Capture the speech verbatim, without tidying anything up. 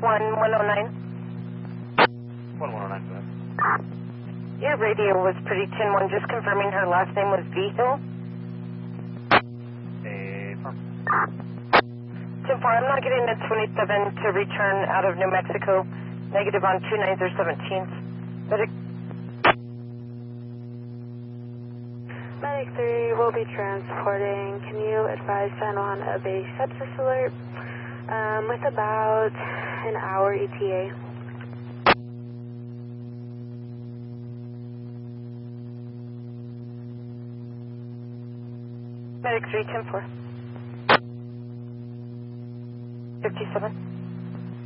one one oh nine. one one oh nine, go ahead. Your radio was pretty ten one, just confirming her last name was Vigil. Affirm. ten four, I'm not getting a twenty-seven to return out of New Mexico. Negative on two nines or seventeenth. Medic. Medic three will be transporting. Can you advise San Juan of a sepsis alert um, with about an hour E T A? Medic three, ten four. fifty-seven.